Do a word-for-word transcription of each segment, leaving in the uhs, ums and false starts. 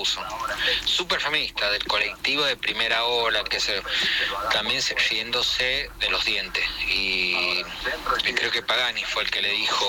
puso. Súper feminista, del colectivo de primera ola, que se, también se, riéndose de los dientes. Y, y creo que Pagani fue el que le dijo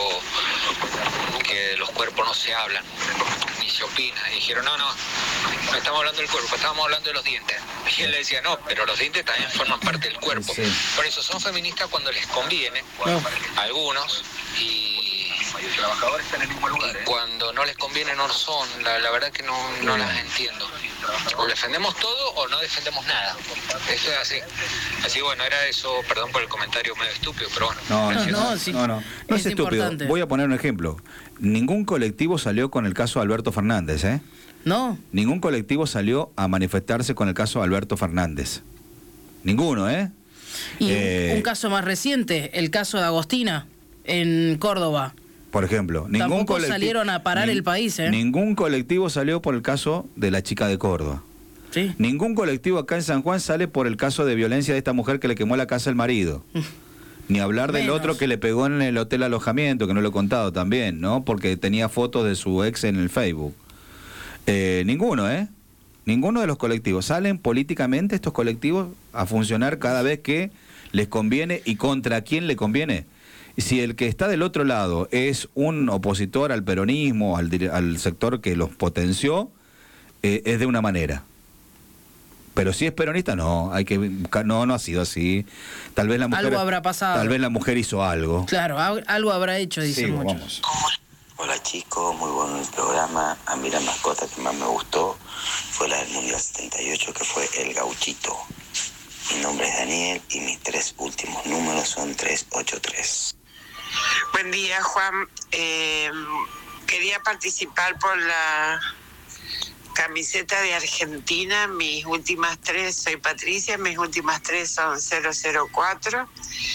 que los cuerpos no se hablan, ni se opina. Y dijeron, no, no, no estamos hablando del cuerpo, estamos hablando de los dientes. Y él le decía, no, pero los dientes también forman parte del cuerpo. Sí. Por eso son feministas cuando les conviene, no. algunos, y, y cuando no les conviene no son. La, la verdad que no, no las entiendo. O defendemos todo o no defendemos nada. Eso es así. Así bueno, era eso, perdón por el comentario medio estúpido, pero bueno. No, no, no, sí, no, no, no es, es estúpido. Importante. Voy a poner un ejemplo. Ningún colectivo salió con el caso de Alberto Fernández, ¿eh? No. Ningún colectivo salió a manifestarse con el caso de Alberto Fernández. Ninguno, ¿eh? Y eh, un caso más reciente, el caso de Agostina, en Córdoba. Por ejemplo, ningún Tampoco salieron a parar ni, el país, ¿eh? Ningún colectivo salió por el caso de la chica de Córdoba. Sí. Ningún colectivo acá en San Juan sale por el caso de violencia de esta mujer que le quemó la casa al marido. Ni hablar del Menos. otro que le pegó en el hotel alojamiento, que no lo he contado también, ¿no? Porque tenía fotos de su ex en el Facebook. Eh, ninguno, ¿eh? Ninguno de los colectivos. Salen políticamente estos colectivos a funcionar cada vez que les conviene y contra quién le conviene. Si el que está del otro lado es un opositor al peronismo, al, al sector que los potenció, eh, es de una manera. Pero si es peronista, no, hay que no, no ha sido así. Tal vez la mujer, algo habrá pasado. Tal vez la mujer hizo algo. Claro, algo habrá hecho, dicen sí, muchos. Vamos. Hola chicos, muy bueno el programa. A mí la mascota que más me gustó fue la del Mundial setenta y ocho, que fue el Gauchito. Mi nombre es Daniel y mis tres últimos números son tres ocho tres. Buen día, Juan. Eh, quería participar por la camiseta de Argentina. Mis últimas tres, soy Patricia, mis últimas tres son cero cero cuatro.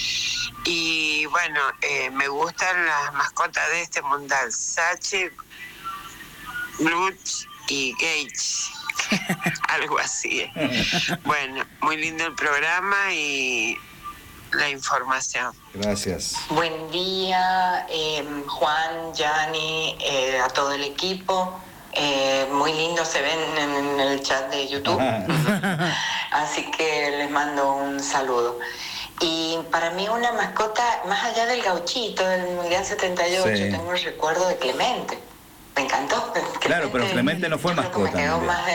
Y bueno, eh, me gustan las mascotas de este mundial, Sachi, Bluch y Gage, algo así. Bueno, muy lindo el programa y la información. Gracias. Buen día, eh, Juan, Yani, eh, a todo el equipo. Eh, muy lindo se ven en, en el chat de YouTube. Así que les mando un saludo. Y para mí una mascota, más allá del Gauchito del Mundial setenta y ocho, sí. Tengo el recuerdo de Clemente. Me encantó. Clemente, claro, pero Clemente no fue mascota. Me quedó más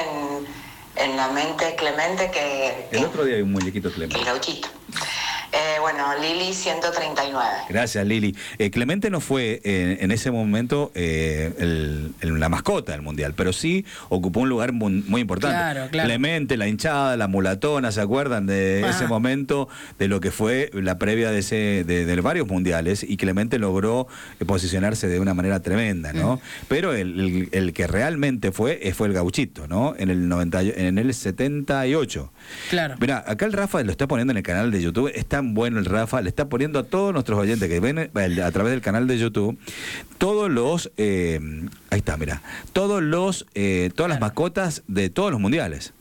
en, en la mente Clemente que... El que, otro día hay un muñequito Clemente. El Gauchito. Eh, bueno, Lili ciento treinta y nueve. Gracias, Lili. Eh, Clemente no fue eh, en ese momento eh, el, el, la mascota del Mundial, pero sí ocupó un lugar muy, muy importante. Claro, claro. Clemente, la hinchada, la mulatona, ¿se acuerdan de ah. ese momento, de lo que fue la previa de, ese, de, de varios mundiales? Y Clemente logró posicionarse de una manera tremenda, ¿no? Mm. Pero el, el, el que realmente fue, fue el Gauchito, ¿no? En el, noventa, en el setenta y ocho. Claro. Mirá, acá el Rafa lo está poniendo en el canal de YouTube, está bueno el Rafa, le está poniendo a todos nuestros oyentes que ven a través del canal de YouTube todos los eh, ahí está, mira, todos los eh, todas las mascotas de todos los mundiales.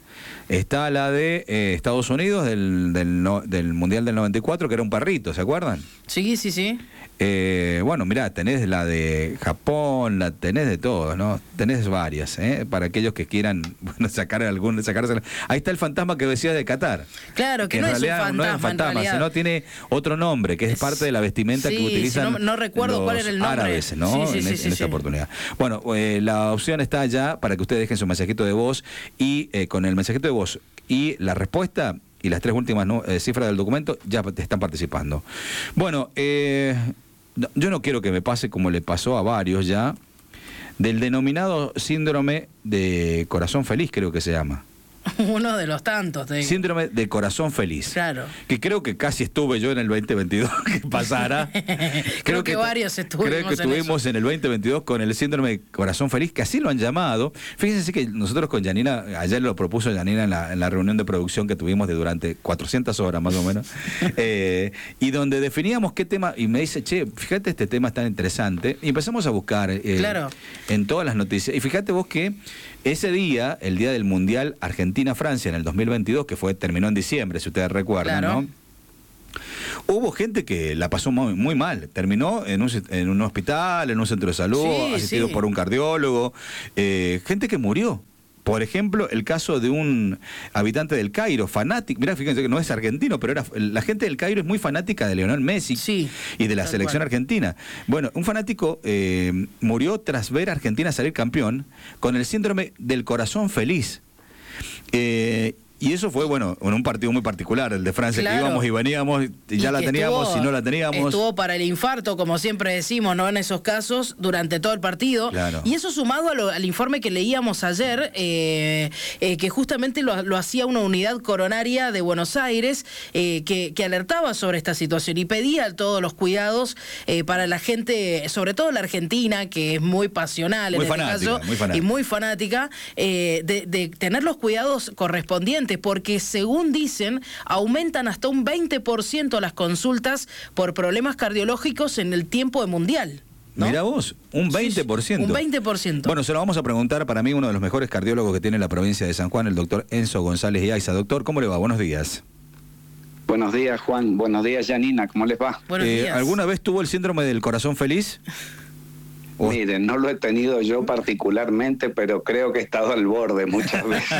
Está la de eh, Estados Unidos del, del, no, del Mundial del noventa y cuatro, que era un perrito, ¿se acuerdan? Sí, sí, sí. Eh, bueno, mirá, tenés la de Japón, la tenés de todos, ¿no? Tenés varias, ¿eh? Para aquellos que quieran bueno, sacar algún, sacársela. Ahí está el fantasma que decías de Qatar. Claro, que, que no en es realidad un fantasma, no es un fantasma, sino tiene otro nombre, que es, es parte de la vestimenta sí, que utilizan si no, no recuerdo los cuál era el nombre. árabes, ¿no? Sí, sí, en, sí, en sí, esta sí. oportunidad. Bueno, eh, la opción está allá para que ustedes dejen su mensajito de voz y eh, con el mensajito de voz y la respuesta y las tres últimas ¿no? eh, cifras del documento ya te están participando. Bueno, eh, yo no quiero que me pase como le pasó a varios ya, del denominado síndrome de corazón feliz, creo que se llama. Uno de los tantos. Te digo. Síndrome de corazón feliz. Claro. Que creo que casi estuve yo en el veinte veintidós que pasara. creo, creo que, que varios estuvimos Creo que estuvimos en, en el veinte veintidós con el síndrome de corazón feliz, que así lo han llamado. Fíjense que nosotros con Janina, ayer lo propuso Janina en la, en la reunión de producción que tuvimos de durante cuatrocientas horas más o menos, eh, y donde definíamos qué tema, y me dice, che, fíjate este tema es tan interesante, y empezamos a buscar eh, claro. en todas las noticias, y fíjate vos que ese día, el día del Mundial Argentina-Francia en el dos mil veintidós, que fue terminó en diciembre, si ustedes recuerdan, claro. ¿no? Hubo gente que la pasó muy, muy mal. Terminó en un, en un hospital, en un centro de salud, sí, asistido sí. por un cardiólogo. Eh, gente que murió. Por ejemplo, el caso de un habitante del Cairo, fanático, mirá, fíjense que no es argentino, pero era la gente del Cairo es muy fanática de Lionel Messi sí, y de la selección cual. argentina. Bueno, un fanático eh, murió tras ver a Argentina salir campeón con el síndrome del corazón feliz. Eh, Y eso fue, bueno, en un partido muy particular, el de Francia, claro, que íbamos y veníamos, y ya y la teníamos, estuvo, y no la teníamos. Estuvo para el infarto, como siempre decimos, ¿no? En esos casos, durante todo el partido. Claro. Y eso sumado a lo, al informe que leíamos ayer, eh, eh, que justamente lo, lo hacía una unidad coronaria de Buenos Aires, eh, que, que alertaba sobre esta situación y pedía todos los cuidados eh, para la gente, sobre todo la Argentina, que es muy pasional en muy este fanática, caso, muy fanática. y muy fanática, eh, de, de tener los cuidados correspondientes, porque según dicen, aumentan hasta un veinte por ciento las consultas por problemas cardiológicos en el tiempo de mundial, ¿no? Mirá vos, un veinte por ciento. Sí, un veinte por ciento. Bueno, se lo vamos a preguntar para mí uno de los mejores cardiólogos que tiene la provincia de San Juan, el doctor Enzo González Yaiza. Doctor, ¿cómo le va? Buenos días. Buenos días, Juan. Buenos días, Janina. ¿Cómo les va? Buenos eh, días. ¿Alguna vez tuvo el síndrome del corazón feliz? Oh. Miren, no lo he tenido yo particularmente, pero creo que he estado al borde muchas veces.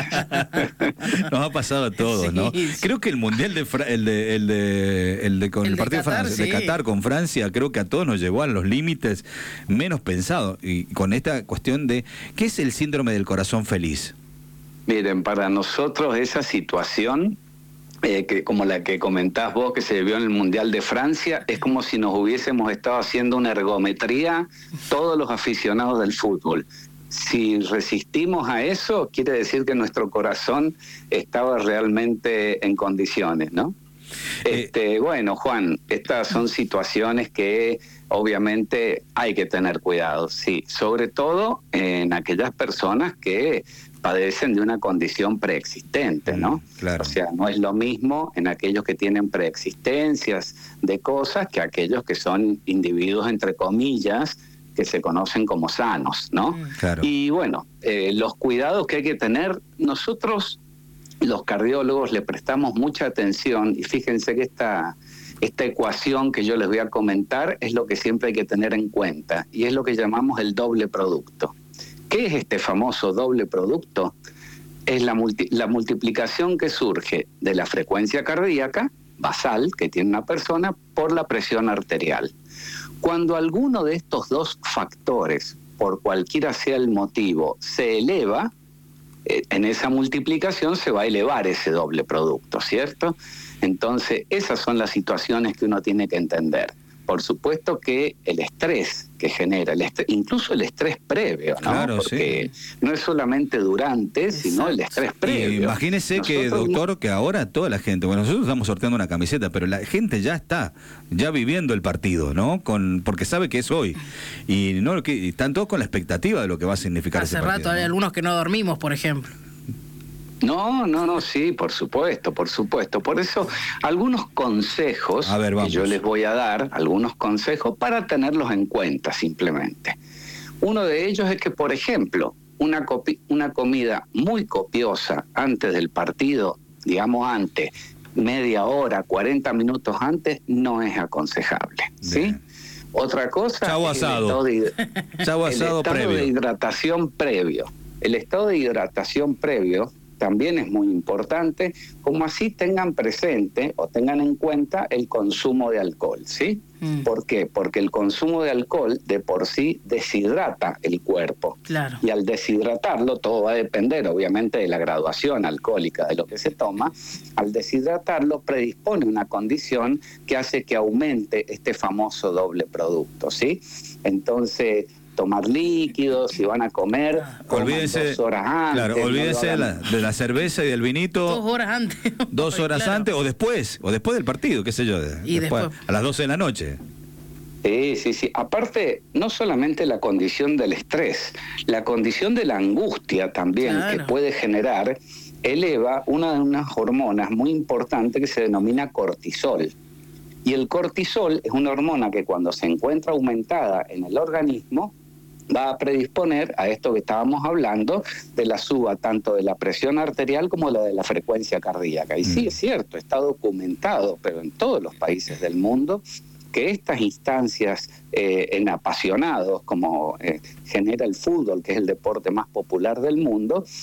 Nos ha pasado a todos, sí, ¿no? Sí. Creo que el mundial de Fra el de el de el de con el, el partido de, Qatar, Francia, sí. de Qatar con Francia, creo que a todos nos llevó a los límites menos pensados, y con esta cuestión de ¿qué es el síndrome del corazón feliz? Miren, para nosotros esa situación Eh, que como la que comentás vos, que se vio en el Mundial de Francia, es como si nos hubiésemos estado haciendo una ergometría todos los aficionados del fútbol. Si resistimos a eso, quiere decir que nuestro corazón estaba realmente en condiciones, ¿no? Eh, este, bueno, Juan, estas son situaciones que obviamente hay que tener cuidado, sí, sobre todo en aquellas personas que padecen de una condición preexistente, ¿no? Claro. O sea, no es lo mismo en aquellos que tienen preexistencias de cosas que aquellos que son individuos, entre comillas, que se conocen como sanos, ¿no? Claro. Y bueno, eh, los cuidados que hay que tener, nosotros los cardiólogos le prestamos mucha atención, y fíjense que esta, esta ecuación que yo les voy a comentar es lo que siempre hay que tener en cuenta, y es lo que llamamos el doble producto. ¿Qué es este famoso doble producto? Es la, multi, la multiplicación que surge de la frecuencia cardíaca basal que tiene una persona por la presión arterial. Cuando alguno de estos dos factores, por cualquiera sea el motivo, se eleva, eh, en esa multiplicación se va a elevar ese doble producto, ¿cierto? Entonces, esas son las situaciones que uno tiene que entender. Por supuesto que el estrés que genera, el estrés, incluso el estrés previo, ¿no? Claro, porque sí. no es solamente durante, sino el estrés previo. Y imagínese nosotros que, doctor, no... que ahora toda la gente, bueno, nosotros estamos sorteando una camiseta, pero la gente ya está, ya viviendo el partido, ¿no? Con porque sabe que es hoy. Y no que y están todos con la expectativa de lo que va a significar Hace ese partido. Hace rato hay ¿no? algunos que no dormimos, por ejemplo. No, no, no, sí, por supuesto, por supuesto. Por eso, algunos consejos a ver, que yo les voy a dar, algunos consejos para tenerlos en cuenta simplemente. Uno de ellos es que, por ejemplo, una, copi- una comida muy copiosa antes del partido, digamos antes, media hora, cuarenta minutos antes, no es aconsejable, ¿sí? Bien. Otra cosa Chavo es asado. el estado, de, Chavo el asado estado previo. de hidratación previo. El estado de hidratación previo también es muy importante, como así tengan presente o tengan en cuenta el consumo de alcohol, ¿sí? Mm. ¿Por qué? Porque el consumo de alcohol de por sí deshidrata el cuerpo. Claro. Y al deshidratarlo, todo va a depender obviamente de la graduación alcohólica de lo que se toma, al deshidratarlo predispone una condición que hace que aumente este famoso doble producto, ¿sí? Entonces, tomar líquidos, si van a comer, olvídense, dos horas antes. Claro, olvídense no de, la, de la cerveza y del vinito. Dos horas antes. Dos horas claro. antes o después, o después del partido, qué sé yo. De, y después, después. A las doce de la noche. Sí, sí, sí. Aparte, no solamente la condición del estrés, la condición de la angustia también claro. que puede generar, eleva una de unas hormonas muy importantes que se denomina cortisol. Y el cortisol es una hormona que cuando se encuentra aumentada en el organismo, va a predisponer a esto que estábamos hablando de la suba tanto de la presión arterial como la de la frecuencia cardíaca. Y sí, es cierto, está documentado, pero en todos los países del mundo, que estas instancias eh, en apasionados, como eh, genera el fútbol, que es el deporte más popular del mundo,